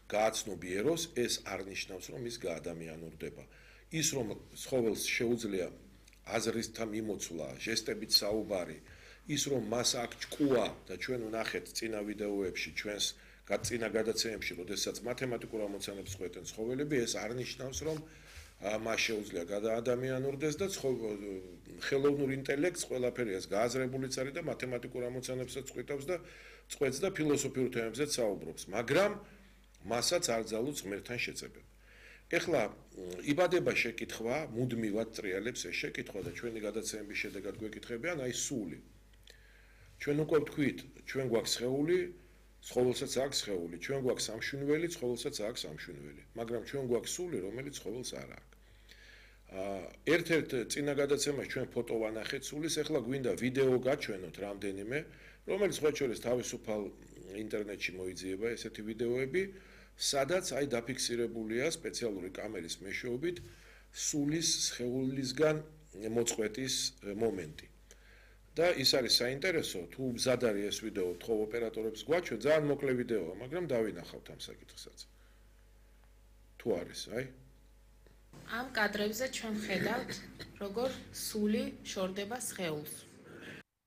გააცნობიეროს, ეს არ ნიშნავს, რომ ის გაადამიანურდება. ის რომ ცხოველს შეუძლია აზრისთან მიმოცვლა, ჟესტებით საუბარი, ის რომ მას აქ ჭკუა და ჩვენ ვნახეთ წინა ვიდეოებში, ჩვენს წინა გადაცემებში, როდესაც მათემატიკურ ამოცანებს ხვეთენ ცხოველები, ეს არ ნიშნავს, რომ მას შეუძლია გადაადამიანურდეს და ხელოვნურ ინტელექტს ყველაფერი ეს გააზრებულიც არის და მათემატიკურ ამოცანებსაც წყვეტს და ფილოსოფიურ თემებზეც საუბრობს, მაგრამ მასაც არ ძალუძს ღმერთთან შეწებება. ეხლა იბადება შეკითხვა, მუდმივად ტრიალებს ეს შეკითხვა და ჩვენი გადაცემების შედეგად გვეკითხებიან აი სული. ჩვენ უკვე ვთქვით, ჩვენ გვაქვს სხეული, ცხოველსაც აქვს სხეული, ჩვენ გვაქვს სამშვენიველი, ცხოველსაც აქვს სამშვენიველი, მაგრამ ჩვენ გვაქვს სული, რომელიც ცხოველს არ აქვს. ერთ-ერთ წინა გადაცემაში ჩვენ ფოტო ვანახეთ სულის, ეხლა გვინდა ვიდეო გაჩვენოთ რამდენიმე, რომელიც სხვა შორის თავისუფალ ინტერნეტში მოიძიება ესეთი ვიდეოები, სადაც აი დაფიქსირებულია სპეციალური კამერის მეშვეობით სულის სხეულისგან მოწყვეტის მომენტი. და ის არის საინტერესო, თუ მზად არის ეს ვიდეო, თქო ოპერატორებს გვაჩვენ, ძალიან მოკლე ვიდეოა, მაგრამ დავინახავთ ამ საკითხსაც. თუ არის, აი. ამ კადრებზე ჩვენ ხედავთ, როგორ სული შორდება სხეულს.